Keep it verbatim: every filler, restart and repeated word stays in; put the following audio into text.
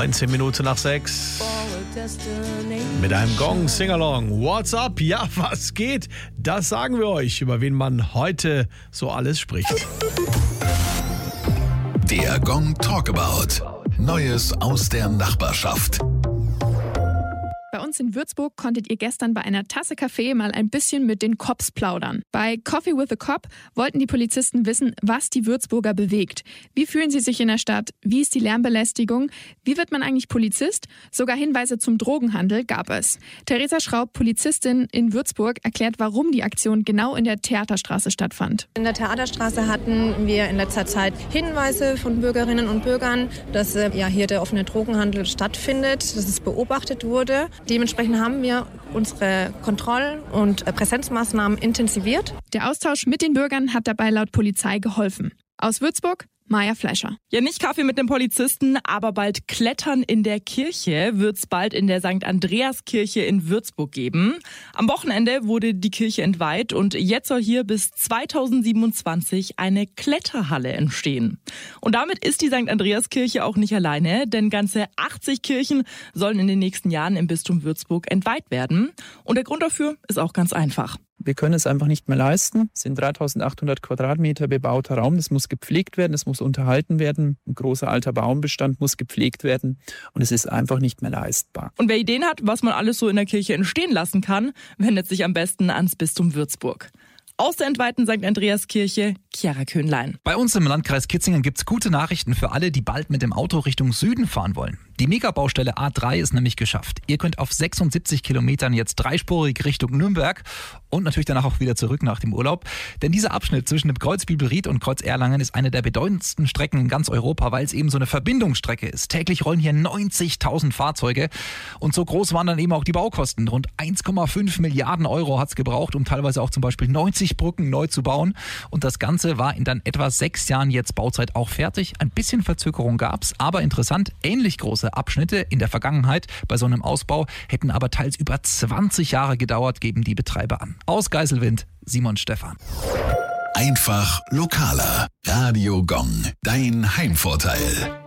neunzehn Minuten nach sechs. Mit einem Gong Singalong. What's up? Ja, was geht? Das sagen wir euch, über wen man heute so alles spricht. Der Gong Talkabout. Neues aus der Nachbarschaft. Bei uns in Würzburg konntet ihr gestern bei einer Tasse Kaffee mal ein bisschen mit den Cops plaudern. Bei Coffee with a Cop wollten die Polizisten wissen, was die Würzburger bewegt. Wie fühlen sie sich in der Stadt? Wie ist die Lärmbelästigung? Wie wird man eigentlich Polizist? Sogar Hinweise zum Drogenhandel gab es. Theresa Schraub, Polizistin in Würzburg, erklärt, warum die Aktion genau in der Theaterstraße stattfand. In der Theaterstraße hatten wir in letzter Zeit Hinweise von Bürgerinnen und Bürgern, dass äh, ja, hier der offene Drogenhandel stattfindet, dass es beobachtet wurde. Dementsprechend haben wir unsere Kontroll- und Präsenzmaßnahmen intensiviert. Der Austausch mit den Bürgern hat dabei laut Polizei geholfen. Aus Würzburg, Maja Fleischer. Ja, nicht Kaffee mit dem Polizisten, aber bald Klettern in der Kirche wird's bald in der Sankt Andreas Kirche in Würzburg geben. Am Wochenende wurde die Kirche entweiht und jetzt soll hier bis zweitausendsiebenundzwanzig eine Kletterhalle entstehen. Und damit ist die Sankt Andreas Kirche auch nicht alleine, denn ganze achtzig Kirchen sollen in den nächsten Jahren im Bistum Würzburg entweiht werden. Und der Grund dafür ist auch ganz einfach. Wir können es einfach nicht mehr leisten. Es sind dreitausendachthundert Quadratmeter bebauter Raum. Das muss gepflegt werden, es muss unterhalten werden. Ein großer alter Baumbestand muss gepflegt werden. Und es ist einfach nicht mehr leistbar. Und wer Ideen hat, was man alles so in der Kirche entstehen lassen kann, wendet sich am besten ans Bistum Würzburg. Aus der entweihten Sankt Andreas Kirche, Chiara Köhnlein. Bei uns im Landkreis Kitzingen gibt's gute Nachrichten für alle, die bald mit dem Auto Richtung Süden fahren wollen. Die Megabaustelle A drei ist nämlich geschafft. Ihr könnt auf sechsundsiebzig Kilometern jetzt dreispurig Richtung Nürnberg und natürlich danach auch wieder zurück nach dem Urlaub. Denn dieser Abschnitt zwischen dem Kreuz Bielbieried und Kreuz Erlangen ist eine der bedeutendsten Strecken in ganz Europa, weil es eben so eine Verbindungsstrecke ist. Täglich rollen hier neunzigtausend Fahrzeuge und so groß waren dann eben auch die Baukosten. Rund eins Komma fünf Milliarden Euro hat's gebraucht, um teilweise auch zum Beispiel neunzig Brücken neu zu bauen. Und das Ganze war in dann etwa sechs Jahren jetzt Bauzeit auch fertig. Ein bisschen Verzögerung gab's, aber interessant, ähnlich große Abschnitte in der Vergangenheit bei so einem Ausbau hätten aber teils über zwanzig Jahre gedauert, geben die Betreiber an. Aus Geiselwind, Simon Stephan. Einfach lokaler. Radio Gong. Dein Heimvorteil.